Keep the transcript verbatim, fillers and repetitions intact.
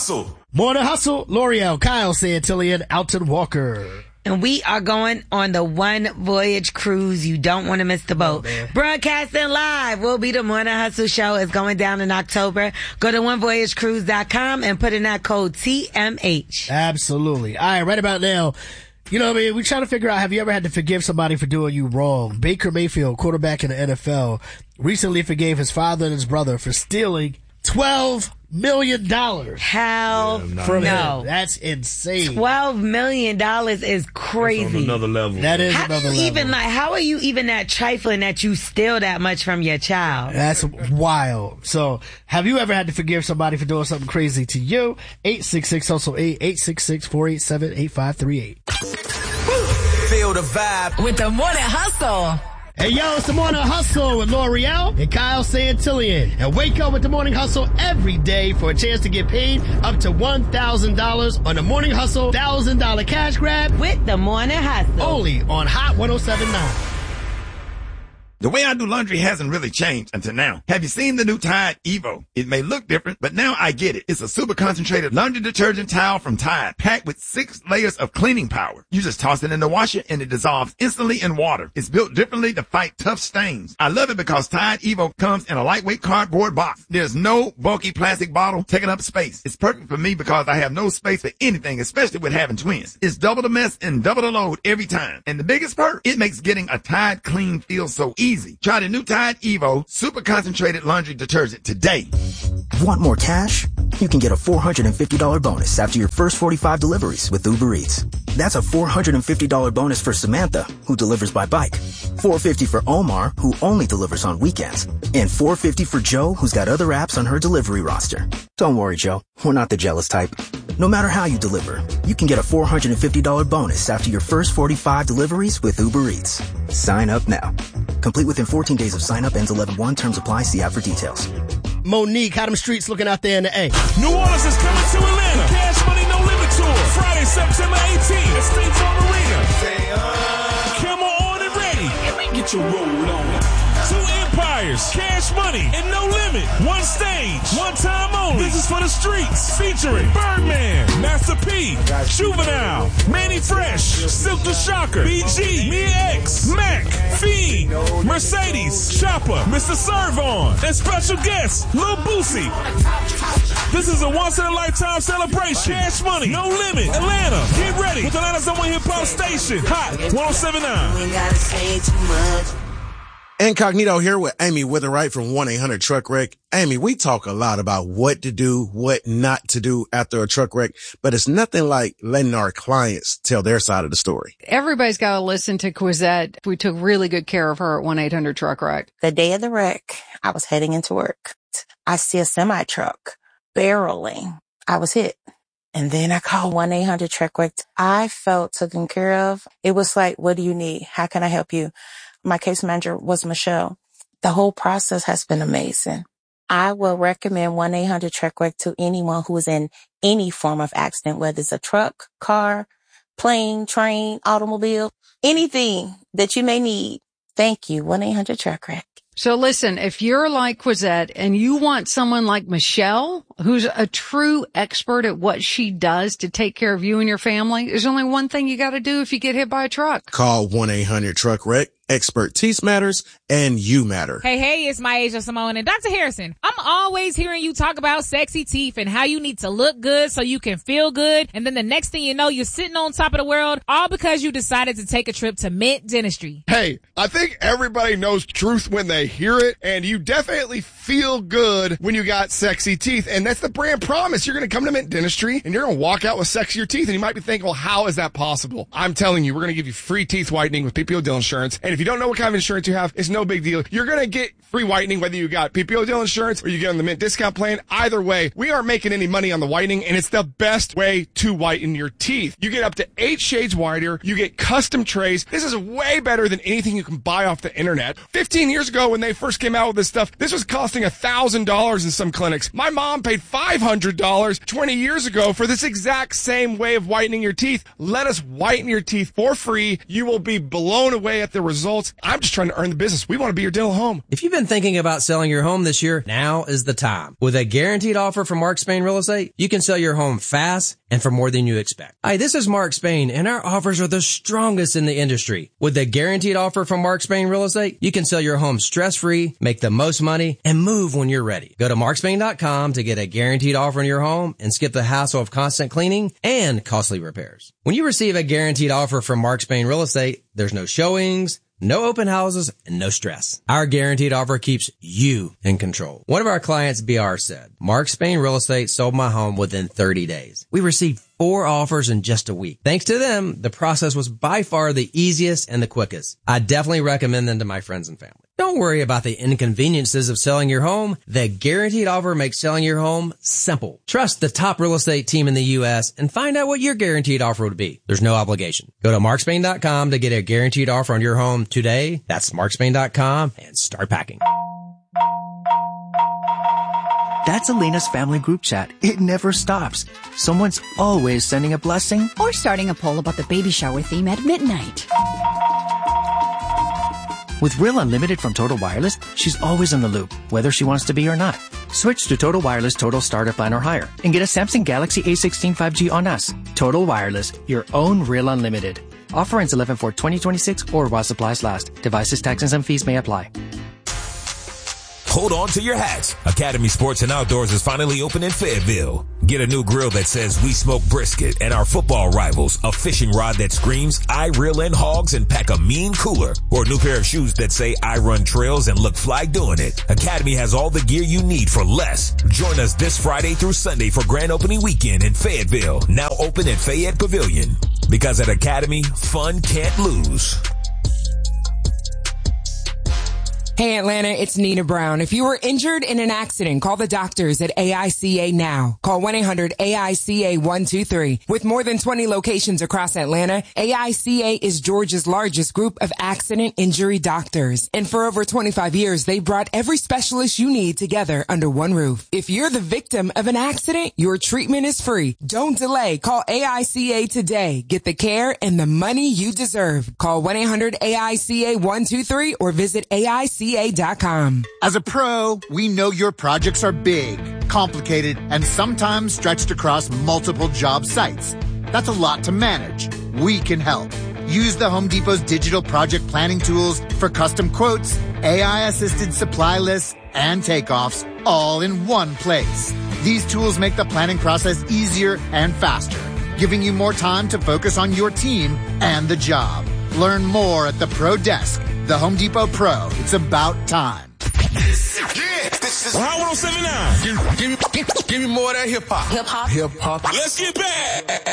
Hustle. Morning Hustle, L'Oreal, Kyle Santillian, Alton Walker. And we are going on the One Voyage cruise. You don't want to miss the boat. Oh, broadcasting live will be the Morning Hustle show. It's going down in October. Go to one voyage cruise dot com and put in that code T M H. Absolutely. All right, right about now. You know what I mean? We're trying to figure out, have you ever had to forgive somebody for doing you wrong? Baker Mayfield, quarterback in the N F L, recently forgave his father and his brother for stealing twelve million dollars. Hell yeah, from no. him. That's insane. twelve million dollars is crazy. That's on another level. That is how another do you level. Even like, how are you even that trifling that you steal that much from your child? That's wild. So, have you ever had to forgive somebody for doing something crazy to you? eight six six hustle eight, eight six six, four eight seven, eight five three eight. Feel the vibe with the Morning Hustle. Hey yo, it's the Morning Hustle with L'Oreal and Kyle Santillian. And wake up with the Morning Hustle every day for a chance to get paid up to one thousand dollars on the Morning Hustle one thousand dollars cash grab with the Morning Hustle. Only on Hot one oh seven point nine. The way I do laundry hasn't really changed until now. Have you seen the new Tide Evo? It may look different, but now I get it. It's a super concentrated laundry detergent towel from Tide, packed with six layers of cleaning power. You just toss it in the washer and it dissolves instantly in water. It's built differently to fight tough stains. I love it because Tide Evo comes in a lightweight cardboard box. There's no bulky plastic bottle taking up space. It's perfect for me because I have no space for anything, especially with having twins. It's double the mess and double the load every time. And the biggest perk, it makes getting a Tide clean feel so easy. Easy. Try the new Tide Evo super concentrated laundry detergent today. Want more cash? You can get a four hundred fifty dollars bonus after your first forty-five deliveries with Uber Eats. That's a four hundred fifty dollars bonus for Samantha, who delivers by bike. four hundred fifty dollars for Omar, who only delivers on weekends. And four hundred fifty dollars for Joe, who's got other apps on her delivery roster. Don't worry, Joe. We're not the jealous type. No matter how you deliver, you can get a four hundred fifty dollars bonus after your first forty-five deliveries with Uber Eats. Sign up now. Complete within fourteen days of sign up. Ends eleven one. Terms apply. See app for details. Monique, how them streets looking out there in the A? New Orleans is coming to Atlanta. Cash Money No Limit Tour. Friday, September eighteenth at State Farm Arena. Camera on and ready. Let me get your roll on. Two Empires, Cash Money, and No Limit. One stage, one time only. This is for the streets. Featuring Birdman, Master P, Juvenile, Manny Fresh, Silk the Shocker, B G, Mia X, Mac, Fiend, Mercedes, Chopper, Mister Servon, and special guest, Lil Boosie. This is a once-in-a-lifetime celebration. Cash Money, No Limit, Atlanta. Get ready with Atlanta's number one hip-hop station, Hot one oh seven point nine. We ain't gotta say too much. Incognito here with Amy Witherwright from one eight hundred truck wreck. Amy, we talk a lot about what to do, what not to do after a truck wreck, but it's nothing like letting our clients tell their side of the story. Everybody's got to listen to Quizette. We took really good care of her at one eight hundred truck wreck. The day of the wreck, I was heading into work. I see a semi truck barreling. I was hit. And then I called one eight hundred truck wreck. I felt taken care of. It was like, what do you need? How can I help you? My case manager was Michelle. The whole process has been amazing. I will recommend one eight hundred truck wreck to anyone who is in any form of accident, whether it's a truck, car, plane, train, automobile, anything that you may need. Thank you, one eight hundred truck wreck. So listen, if you're like Quizette and you want someone like Michelle, who's a true expert at what she does to take care of you and your family, there's only one thing you got to do if you get hit by a truck. Call one eight hundred truck wreck. Expertise matters, and you matter. Hey, hey, it's Myasia Simone and Doctor Harrison. I'm always hearing you talk about sexy teeth and how you need to look good so you can feel good. And then the next thing you know, you're sitting on top of the world, all because you decided to take a trip to Mint Dentistry. Hey, I think everybody knows truth when they hear it, and you definitely feel good when you got sexy teeth. And that's the brand promise. You're going to come to Mint Dentistry, and you're going to walk out with sexier teeth. And you might be thinking, well, how is that possible? I'm telling you, we're going to give you free teeth whitening with P P O Dental Insurance. And if If you don't know what kind of insurance you have, it's no big deal. You're going to get free whitening whether you got P P O Dental Insurance or you get on the Mint discount plan. Either way, we aren't making any money on the whitening, and it's the best way to whiten your teeth. You get up to eight shades whiter. You get custom trays. This is way better than anything you can buy off the internet. fifteen years ago when they first came out with this stuff, this was costing one thousand dollars in some clinics. My mom paid five hundred dollars twenty years ago for this exact same way of whitening your teeth. Let us whiten your teeth for free. You will be blown away at the results. results. I'm just trying to earn the business. We want to be your dental home. If you've been thinking about selling your home this year, now is the time. With a guaranteed offer from Mark Spain Real Estate, you can sell your home fast and for more than you expect. Hi, this is Mark Spain, and our offers are the strongest in the industry. With a guaranteed offer from Mark Spain Real Estate, you can sell your home stress-free, make the most money, and move when you're ready. Go to mark spain dot com to get a guaranteed offer on your home and skip the hassle of constant cleaning and costly repairs. When you receive a guaranteed offer from Mark Spain Real Estate, there's no showings, no open houses, and no stress. Our guaranteed offer keeps you in control. One of our clients, B R, said, Mark Spain Real Estate sold my home within thirty days. We received four offers in just a week. Thanks to them, the process was by far the easiest and the quickest. I definitely recommend them to my friends and family. Don't worry about the inconveniences of selling your home. The guaranteed offer makes selling your home simple. Trust the top real estate team in the U S and find out what your guaranteed offer would be. There's no obligation. Go to mark spain dot com to get a guaranteed offer on your home today. That's mark spain dot com and start packing. That's Elena's family group chat. It never stops. Someone's always sending a blessing or starting a poll about the baby shower theme at midnight. With Real Unlimited from Total Wireless, she's always in the loop, whether she wants to be or not. Switch to Total Wireless Total Starter Plan or higher and get a Samsung Galaxy A sixteen five G on us. Total Wireless, your own Real Unlimited. Offer ends eleven four twenty twenty-six or while supplies last. Devices, taxes, and fees may apply. Hold on to your hats. Academy Sports and Outdoors is finally open in Fayetteville. Get a new grill that says we smoke brisket and our football rivals, a fishing rod that screams I reel in hogs and pack a mean cooler, or a new pair of shoes that say I run trails and look fly doing it. Academy has all the gear you need for less. Join us this Friday through Sunday for grand opening weekend in Fayetteville, now open at Fayette Pavilion. Because at Academy, fun can't lose. Hey Atlanta, it's Nina Brown. If you were injured in an accident, call the doctors at A I C A now. Call one eight hundred A I C A one two three. With more than twenty locations across Atlanta, A I C A is Georgia's largest group of accident injury doctors. And for over twenty-five years, they brought every specialist you need together under one roof. If you're the victim of an accident, your treatment is free. Don't delay. Call A I C A today. Get the care and the money you deserve. Call one eight hundred A I C A one two three or visit A I C A dot com. As a pro, we know your projects are big, complicated, and sometimes stretched across multiple job sites. That's a lot to manage. We can help. Use the Home Depot's digital project planning tools for custom quotes, A I-assisted supply lists, and takeoffs, all in one place. These tools make the planning process easier and faster, giving you more time to focus on your team and the job. Learn more at the Pro Desk. The Home Depot Pro. It's about time. Yeah, this is Hot one oh seven point nine. Give, give, give, give me more of that hip hop. Hip hop. Hip hop. Let's get back.